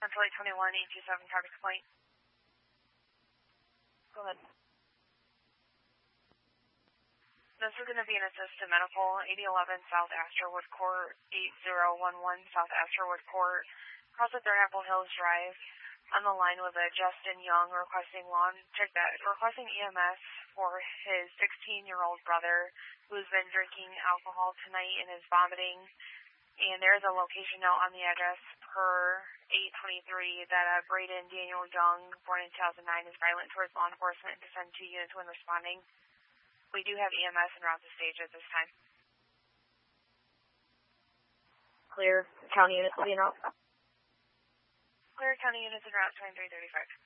Central 821, 827, traffic complaint. Go ahead. This is going to be an assisted medical, 8011 South Astorwood Court, 8011 South Astorwood Court, across the Third Apple Hills Drive. On the line with a Justin Young requesting requesting EMS for his 16-year-old brother who's been drinking alcohol tonight and is vomiting. And there's a location note on the address per 823 that Braden Daniel Young, born in 2009, is violent towards law enforcement and to send 2 units when responding. We do have EMS en route to stage at this time. Clear. County units will be en route. Clear. County units en route 2335.